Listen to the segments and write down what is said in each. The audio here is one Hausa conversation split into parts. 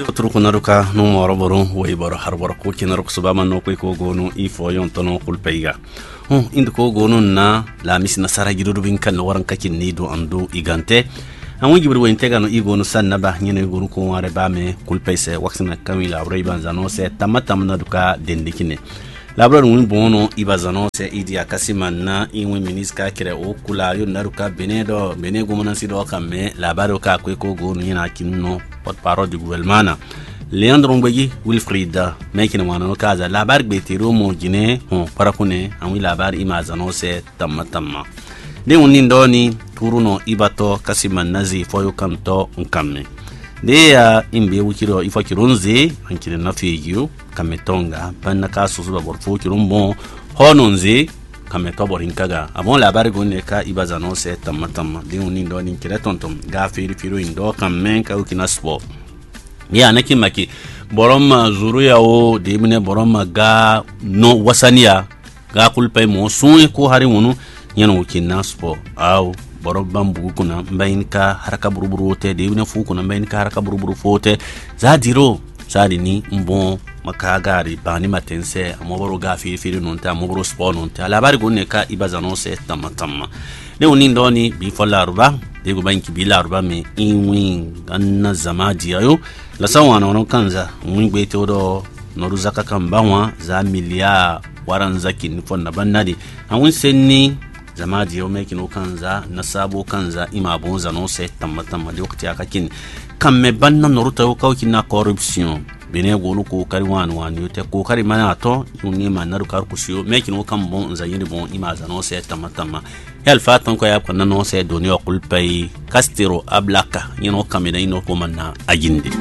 kuturu kunaruka no moro boru way boro harbor ko kinaruk subama no ko gonu ifo yon tono kulpeiga inda ko gonu na la misna sara gidudu bin kan waran kakin nido ando igante amun gibir wayin tega no igonu sanna ba nyene gonu ko ware ba me kulpeise waksina kamila abreiban zano se tamatam na duka dendikine labrar mun bono ibazano se idi akasima na inwe minister kire o kula yo naruka benedo benego monansi do kamme labaro ka ko gonu yana kinno porte-parole du gouvernement Leandro Ngwegi Wilfried mekina wanano kaza labar betiro mo gine parakune amu labar imazano se tamma de unin doni turuno ibato kasima nazi foyo kanto nkamme de ya imbe wukiro ifakirunze ankire na figiyo kametonga banna kaso suba borfo kirumbo hononze kameto borinkaga abon labar gonne ka ibazano se tamma de unin doni kire tontom ga firu indo kamme ka ukina sport ya naki maki boroma zuru ya o de mine boroma ga no wasania ga kulpay mo sun ko hari wonu yan wukina sport aw borobam bugu kuna mbayinka haraka buruburu te de mine fu kuna mbayinka haraka buruburu fote za diro sadi ni mbon makagari bani matense amoboro ga firu nonta amoboro sport nonta labari gonne ka ibazano se tamma de unin doni bi folaruba de go banki bi laruba me inwin ganna zamadi ayo la sawana wono kanza mwingbe todo noruzaka kambawa za milia waran zakin fonna bannadi awun senni zamadi yo meki no kanza nasabo kanza ima bonza no se tamma de wakati akakin kamme banna noruta yo kawki na corruption bene golu ko kari wani te ko kari mana to yuni manaru kar kusiyo meki no kan bon za yini bon ima za no se tamma hel fatan ko ya konna no se doni okul pay kastiro ablaka yino kamina ino ko manna ajinde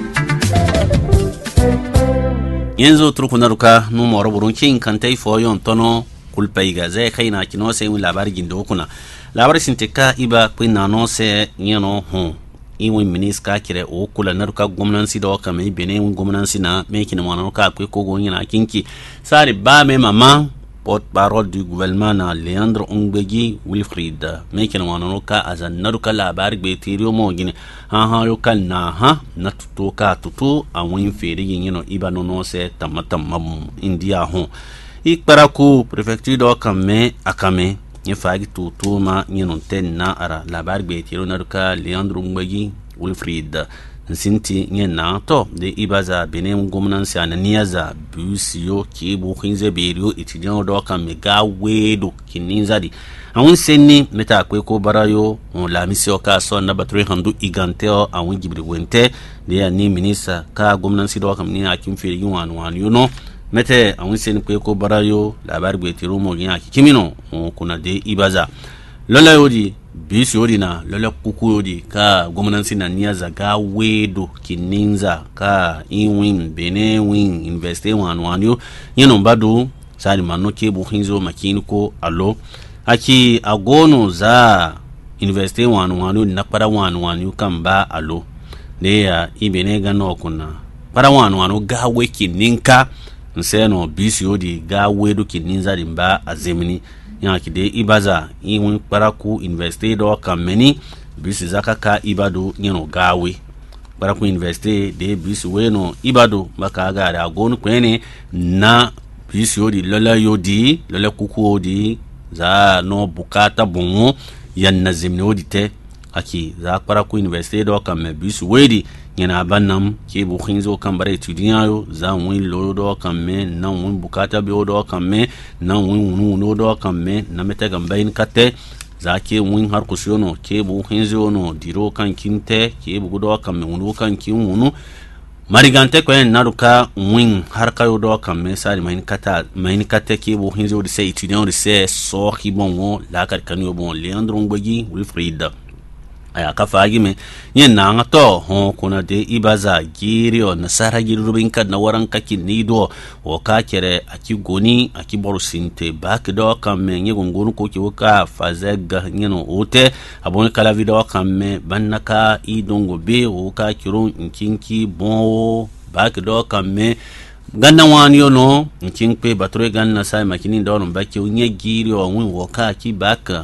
yenzo trukunaruka no moro burun kin kantai fo yon tono kulpay ga zai kaina kino sai mun labari gindo kuna labari sintika iba kwina no se yino iwe minister kire o kula naruka gwamnati da waka mai bene gwamnati na meki na mwana ka ko gonyi na kinki sari ba me mama porte-parole du gouvernement Leandro Ngwegi Wilfried meki na mwana ka azan naruka labari betirio mo gine ha lokal na tutu awin feri yino ibano no se tamatam india ikparaku prefecture do kame akame ni fagi tutuma nyenon tenna ara labar betiro naruka Leandro Ngwegi Wilfried nsinti nyena to de ibaza benem gomnansi ananiaza busiyo kibu khinze berio itijan do kam ga wedo kininzadi awun senni meta ko barayo la misio ka so na batri handu iganteo awun gibri wente de ni minister ka gomnansi do kam ni akim feri wan yuno mete awun sen ko barayo labar betiro mo nya kimino kuna de ibaza lola yodi bisi yodi na lola kuku yodi ka gomnansi na niaza ga wedo kininza ka inwin benewin investe wanyo yeno bado sari manno ke bu hinzo makini ko allo aki agono za investe wanyo na para wanyo kamba allo ne ya ibene ga no kuna para wanyo ga we kininka nseno bisi yodi ga wedo kininza dimba azemini yaki de ibaza iwin paraku investe do kameni bisi zakaka ibado nyeno gawe paraku investe de bisi weno ibado baka ga da gonu kwene na bisi yodi lola kuku odi za no bukata bongo yanna zimne odi te aki za paraku investe do kamme bisi wedi nyena banam ke bu khinzo kambare etudianyo za win lodo kamme na win bukata be odo kamme na win wunu do kamme na metega mbain kate za ke win har kusiono ke bu khinzo no diro kan kinte ke bu do kamme wunu kan kin wunu marigante ko en naruka win har kayo do kamme sari main kate ke bu khinzo de se etudiant de se so ki bongo la kar kanyo bon Leandro Ngwegi Wilfried aya kafagi me yena ngato kuna de ibaza girio na sara girubin kad na waran kaki nido o ka kere aki goni aki borusinte bak do kamme ngi gongonu ko ki woka fazega ngeno ote abon kala video kamme bannaka idongo be o ka kiro nkinki bon bak do kamme ganna wani no nkinkpe batore ganna sai makini do no bakke unye girio won woka ki baka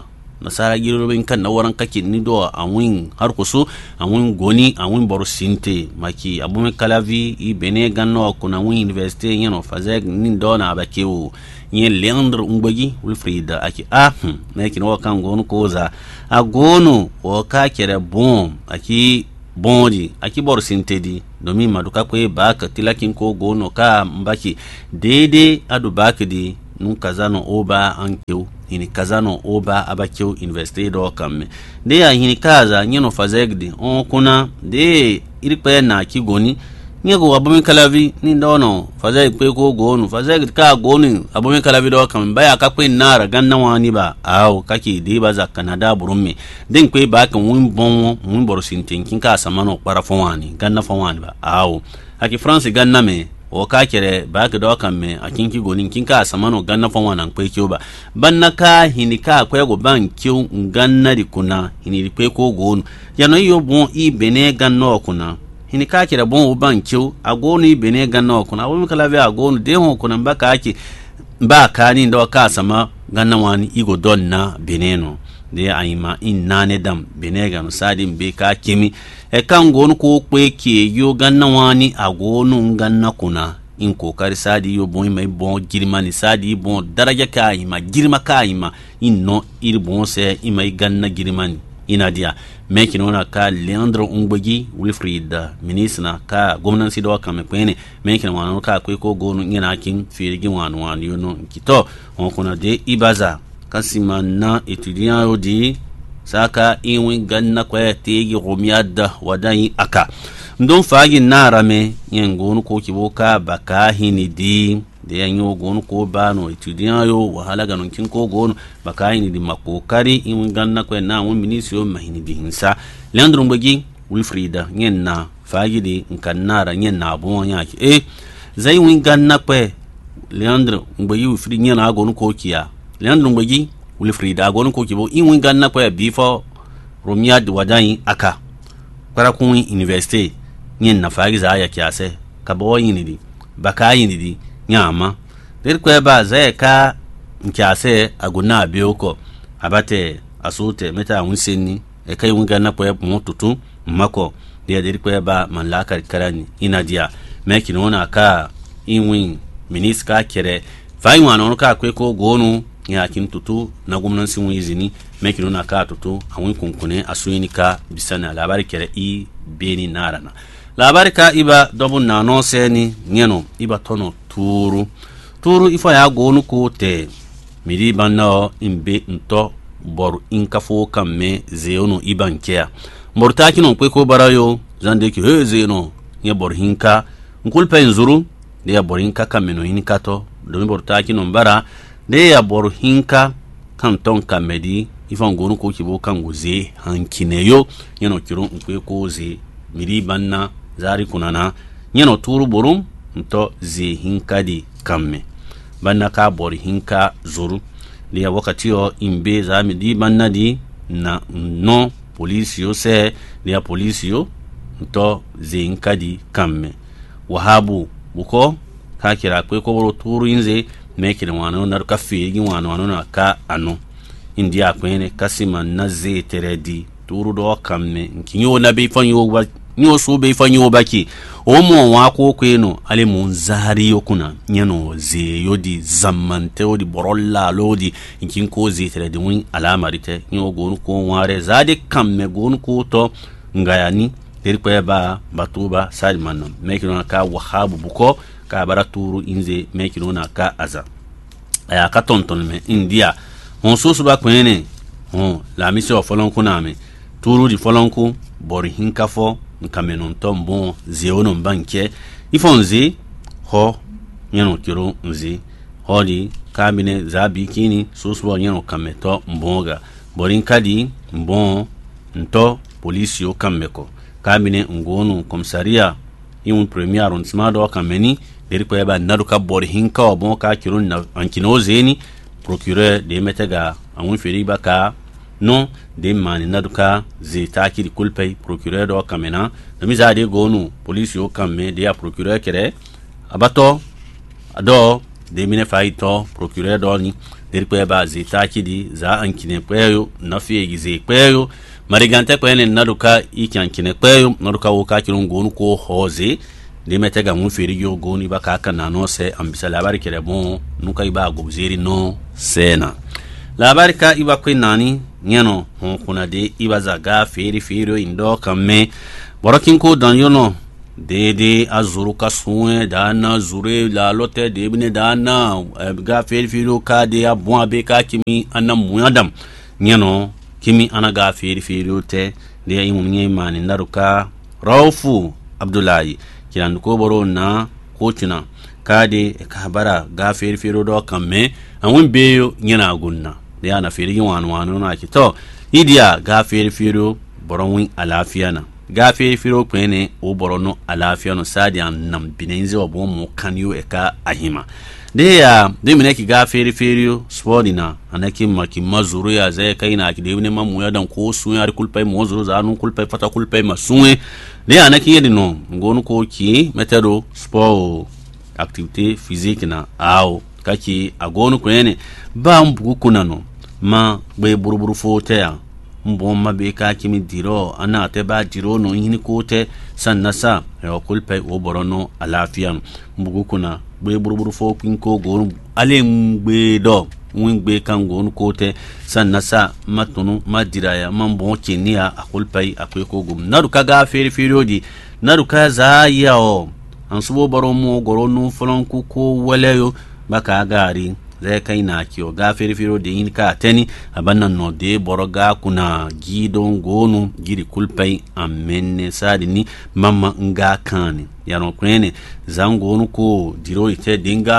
nasara giro bin kan na waran kake ni do awin har kusu awin goni awin bor sinte maki abume kalavi i bene ganno kuna win university yeno fazeg ni do na abakewu yen Leandre Umbagi Wilfrida aki meki no kan gonu koza a gonu o ka kere bon aki bondi aki bor sintedi domin maduka kwe baka tilakin ko gono ka mbaki dede adu baka di nun kazano oba ankew hini kazano oba abakew university do kamme de ya hini kaza nyeno fazegdi on kuna de irikpe na ki goni nyego abumi kalavi ni ndono fazeg kwe ko gonu fazeg ka goni abumi kalavi do kamme baya ka kwe nara ganna wani ba aw kaki de baza Canada burumme den kwe ba kan win bon mun bor sintin kin ka samano para fawani ganna fawani ba aw aki France ganna me o ka kere ba ka do kamme akin ki gonin kin ka samano ganna fawana kwe kyo ba banna ka hini ka kwe go ban kyo ganna di kuna hini di kwe ko gonu yano yo bon i bene ganna kuna hini ka kere bon o ban kyo agonu i bene ganna kuna abumi kalavi agonu de hon kuna mbaka aki ba kani ndo ka sama ganna wani igo donna beneno de ayima inane dam benega no sadim be ka kimi e kan gonu ko kweke yo ganna wani agonu ganna kuna in kokari sadi yo bon mai bon girmani sadi bon daraja ka ayima girma ka ayima inno ir bon se imai ganna girmani inadia meki nona ka Leandre Umbagi Wilfrida ministna ka gwamnati do ka mekwene meki nona ka ko gonu ngina kin firigi wanu yono kito on kuna de ibaza kasima na étudiant odi saka inwi ganna kwa tegi romiada wadai aka ndon fagi narame ngonu ko kiboka baka hinidi de yanyo gonu ko bano étudiant yo wahala ganon kin ko gonu baka hinidi makokari inwi ganna kwa na won minisio mahinidi hinsa Leandre Umbagi Wilfrida ngenna fagi di nkanara ngenna bon yaki zai win ganna kwa Leandre Umbagi Wilfrida ngenna gonu ko kiya Leandre Umbagi Wilfrida agonu ko kibo inwin ganna kwa bifo romiad wadai aka para kun university nyen na fagi za ya kiase kabo yinidi baka yinidi nyama der kwa ba za ka nkiase aguna abioko abate asute meta unsenni e kai win ganna kwa mututu mako der kwa ba man la karani inadia meki nona ka inwin miniska kere fai wano ka ko gonu ya kin tutu na gwamnati mun izini meki nuna ka tutu awin kunkune asuyini ka bisana labari kere i beni narana labari ka iba dobun na no seni nyeno iba tono turu ifa ya gonu ko te miri banna imbe nto bor inkafo kamme zeono ibankea morta kino ko barayo zande ki zeno nye bor hinka nkulpa nzuru de bor hinka kameno hinikato do morta kino bara de ya bor hinka kan ton kamedi ifan gonu ko kibo kan guze hankineyo yano kiro nkwe ko ze miri banna zari kunana yano turu borum nto ze hinka di kamme banna ka bor hinka zuru liya wakati yo imbe za midi banna di na no polisio se liya polisio nto ze hinka di kamme wahabu buko ka kira kwe ko boro turu inze meki wano na ka fegi wano na ka ano india kwene kasima na ze teredi turu do kamme nkinyo na be fanyo ba nyo so be fanyo baki o mo wa ko kweno ale mun zari yokuna nyano ze yodi zamante odi borolla lodi nkin ko ze teredi mun alamarite nyo gonu ko ware zade kamme gonu ko to ngayani der ko ba batuba salman meki na ka wahabu buko ka bara turu inze meki nona ka aza aya ka tonton me india on so suba kwene la mission folonku na me turu di folonku bor hinkafo nkamenon tombo zeono banke ifonze ho nyano kiro nzi hodi kabine zabi kini so suba nyano kameto mbonga borin kadi mbon nto police kameko kabine ngonu komisaria in premier arrondissement do kameni deri ko yaba naduka bor hinka o bon ka kirun na ankino zeni procureur de metega awun feri baka non de mani naduka ze takiri kulpay procureur do kamena de mizade gonu police yo kamme de ya procureur kere abato ado de mine faito procureur do ni der kwe ba zeta kidi za ankine kweyo na fiye gize kweyo marigante kwene naruka ikyankine kweyo naruka woka kirungonu ko hoze de metega mu feri yo goni baka kana no se ambisa labari kere bon nuka iba gobzeri no sena labari ka iba kwe nani nyano kuna de iba zaga feri indo kamme borokin ko dan yono de azuru kasue dana zure la lote de bine dana ga feri ka de abon abeka kimi anam muyadam nyano kimi ana ga feri te de imunye mani naruka Raufu Abdullahi kiran ko boro na kotina kade kabara ga feri do kamme anwin beyo nyana gunna de ana feri wanu na kito idia ga feri boronwin alafiya na ga feri kwene o borono alafiya no sadi annam binenze obo mu kanyo eka ahima de ya de mineki ga feri spodina anaki maki mazuru ya zai kaina ki de ne mamu ya dan ko sun ya kulpai mozuru zanu kulpai fata kulpai masuwe de anaki yedi no ngonu ko ki metero sport activité physique na ao kaki agonu kwene ba mbugu kunano ma gbe buruburu fote ya mbon mabe ka kimi diro ana te ba diro no hini kote sannasa ya kulpai o borono alafiya mbugu kuna gbe buruburu fo kinko gonu ale ngbe do wingbe kan gonu kote sannasa matunu madiraya mambo kenia akulpai akweko gum naruka ga feri odi naruka za yawo ansubo baro mo gorono folonku ko waleyo baka gari zai kai na kiyo ga feri odi yin ka teni abannan no de boroga kuna gidon gonu giri kulpai amenne sadi ni mama nga kani yano kwene zangonu ko diro ite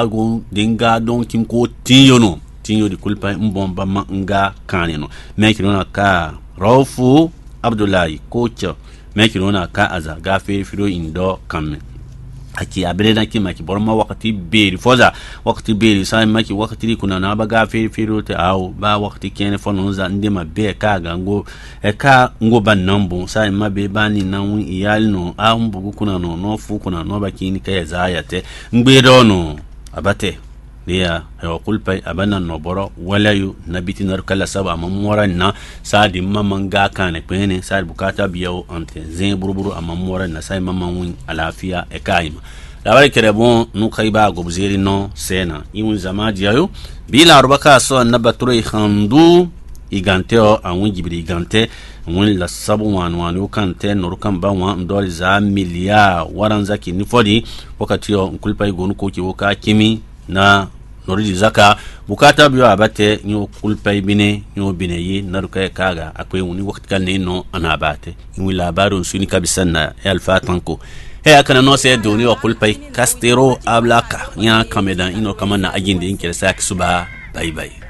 dinga don kin ko tiyono tinyo di kulpa mbomba ma nga kaneno mekirona ka Raufu Abdullahi kocha mekirona ka aza ga feri indo kamme aki abelena ki maki borma wakati beri foza wakati beri sai maki wakati kuna na ba ga feri te au ba wakati kene fono za ndema be ka gango ka ngo ban nambu sai mabe bani nan iyali no a mbugu kuna no fu kuna no ba kini ka za yate ngbedo no abate dia ya kulpai abanan no boro walayu nabiti nar kala saba mamora na sadi mamanga kane pene sadi bukata biyo ante zen buruburu amamora na sai mamawin alafiya e kaima labari kere bon nu kaiba gobzeri no sena imun zamaji yayo bila rubaka so nabaturo khandu igante o anwin jibri igante won la sabu wanu kante norukan ba wan ndol za miliya waranza ki nifodi wakati yo kulpai gonu ko ki woka kimi na noriji zaka bukata biyo abate nyo kulpai bine nyo bine yi naruka kaga akwai wani wakati kan ne no anabate in labarun suni kabisa na alfa tanko akana no se doni wa kulpai kastero ablaka ya kamedan ino kama na aginde in kirsa kisuba bye bye.